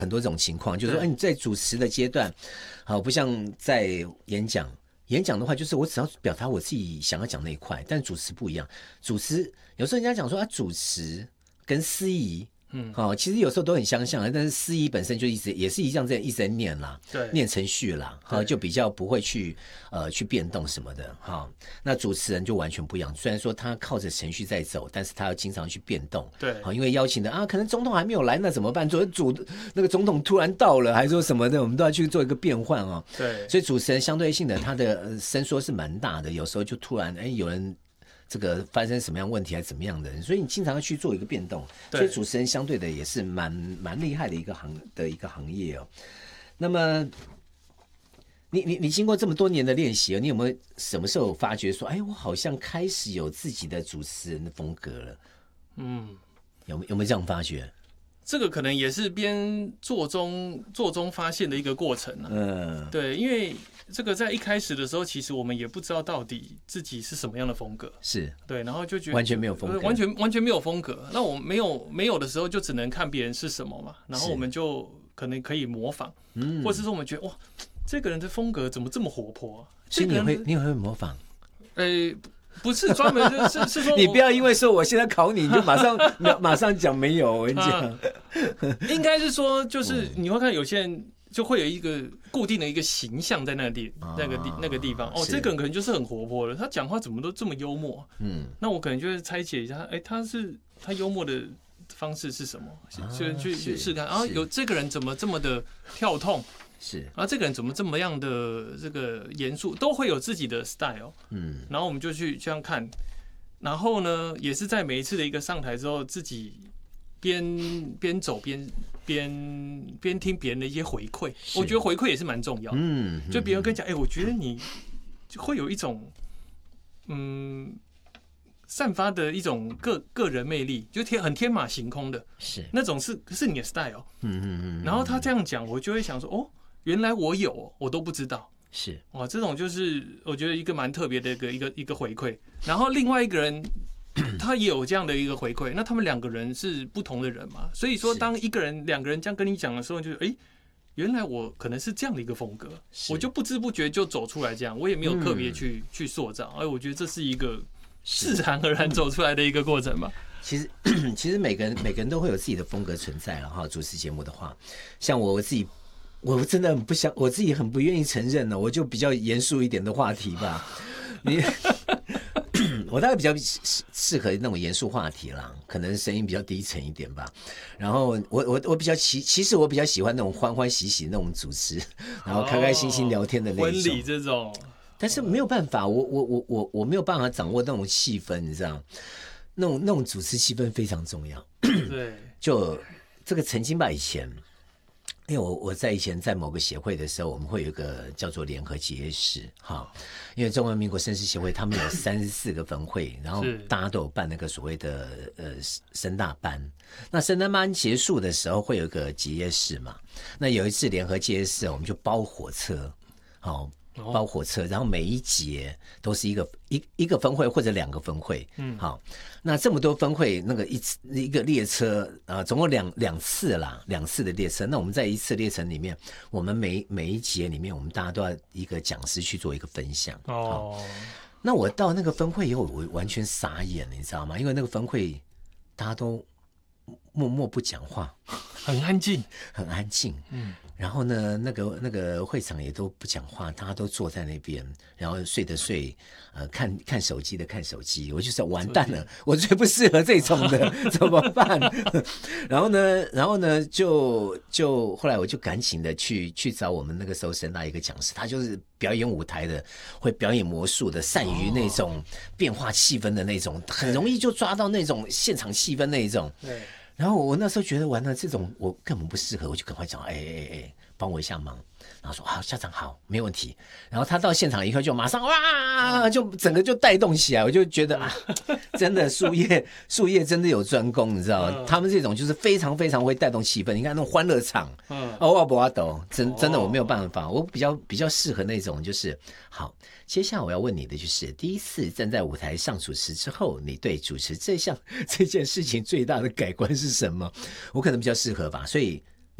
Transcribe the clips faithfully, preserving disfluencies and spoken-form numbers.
很多种情况，就是说，哎，你在主持的阶段，好，不像在演讲。演讲的话，就是我只要表达我自己想要讲那一块，但主持不一样。主持有时候人家讲说啊，主持跟司仪，嗯，哦，其实有时候都很相像，但是司仪本身就一直也是一样这样一直在念啦，对，念程序啦，哈，就比较不会去呃去变动什么的，哈、哦。那主持人就完全不一样，虽然说他靠着程序在走，但是他要经常去变动，对，好、哦，因为邀请的啊，可能总统还没有来，那怎么办？主主那个总统突然到了，还说什么的，我们都要去做一个变换哦，对，所以主持人相对性的他的、呃、伸缩是蛮大的，有时候就突然哎有人。这个发生什么样问题还是怎么样的，所以你经常要去做一个变动，所以主持人相对的也是蛮蛮厉害的一个行的一个行业哦。那么你你你经过这么多年的练习，你有没有什么时候发觉说，哎，我好像开始有自己的主持人的风格了？嗯，有没有没有这样发觉？ 这个可能也是边做中做中发现的一个过程啊。嗯，对，因为这个在一开始的时候，其实我们也不知道到底自己是什么样的风格， 是对，然后就觉得完全没有风格， 完全完全没有风格。那我没有没有的时候，就只能看别人是什么嘛，然后我们就可能可以模仿，嗯，或者是说我们觉得哇，这个人的风格怎么这么活泼、啊？ 所以你会你也会模仿？ 呃、欸。不是专门是是说， 你不要因为说我现在考你，你就马上马上讲没有。我跟你讲，啊、 应该是说，就是你会看有些人就会有一个固定的一个形象在那个地、啊、那个地那个地方。哦，这个人可能就是很活泼的，他讲话怎么都这么幽默。嗯，那我可能就会拆解一下，哎、欸，他是他幽默的方式是什么？去去去试看，然后有这个人怎么这么的跳痛。是，啊，这个人怎么这么样的这个严肃，都会有自己的 style， 嗯，然后我们就去这样看，然后呢，也是在每一次的一个上台之后，自己边边走边边边听别人的一些回馈，我觉得回馈也是蛮重要的，嗯，就别人跟你讲，哎、欸，我觉得你会有一种嗯散发的一种个个人魅力，就天很天马行空的，是那种是是你的 style， 嗯嗯嗯，然后他这样讲，我就会想说，哦。原来我有，我都不知道。是哇，这种就是我觉得一个蛮特别的一个一个一个回馈。然后另外一个人他也有这样的一个回馈，那他们两个人是不同的人嘛，所以说当一个人两个人这样跟你讲的时候，就哎、欸，原来我可能是这样的一个风格，我就不知不觉就走出来这样，我也没有特别去、嗯、去塑造，哎，我觉得这是一个自然而然走出来的一个过程吧。 其实其实每个人每个人都会有自己的风格存在了哈。主持节目的话，像我自己。我真的很不想，我自己很不愿意承认呢。我就比较严肃一点的话题吧。你，我大概比较适合那种严肃话题啦，可能声音比较低沉一点吧。然后我我我比较其其实我比较喜欢那种欢欢喜喜那种主持，然后开开心心聊天的那种。 婚礼这种， 但是没有办法，我我我我我没有办法掌握那种气氛，你知道，那种那种主持气氛非常重要。对，就这个曾经吧，以前。因为我我在以前在某个协会的时候，我们会有一个叫做联合结业式，哈，因为中华民国绅士协会他们有三十四个分会，然后大家都有办那个所谓的呃升大班。那升大班结束的时候会有一个结业式嘛？那有一次联合结业式，我们就包火车，好。包火车，然后每一节都是一个一一个分会或者两个分会，嗯，好，那这么多分会，那个一次一个列车啊、呃，总共两两次啦，两次的列车。那我们在一次列车里面，我们每每一节里面，我们大家都要一个讲师去做一个分享。哦，那我到那个分会以后，我完全傻眼了，你知道吗？因为那个分会大家都默默不讲话， 很安静， 很安静，嗯。然后呢，那个那个会场也都不讲话，大家都坐在那边，然后睡的睡，呃，看看手机的看手机。我就说完蛋了，我最不适合这种的，怎么办？然后呢，然后呢，就就后来我就赶紧的去去找我们那个时候神大一个讲师，他就是表演舞台的，会表演魔术的，善于那种变化气氛的那种，很容易就抓到那种现场气氛那一种。对。然后我那时候觉得完了，这种我根本不适合，我就赶快讲，哎哎哎，帮我一下忙。然后说好，校长好，没问题。然后他到现场以后就马上哇，就整个就带动起来，我就觉得啊，真的术业术业真的有专攻，你知道吗？嗯、他们这种就是非常非常会带动气氛。你看那种欢乐场，嗯，哦，我不阿斗，真真的我没有办法，我比较比较适合那种就是好。接下来我要问你的就是，第一次站在舞台上主持之后，你对主持这项这件事情最大的改观是什么？我可能比较适合吧，所以。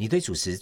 你对主持